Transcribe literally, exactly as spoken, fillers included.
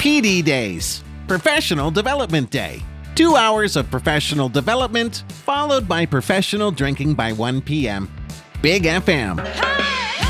P D Days, Professional Development Day. Two hours of professional development, followed by professional drinking by one p m Big F M.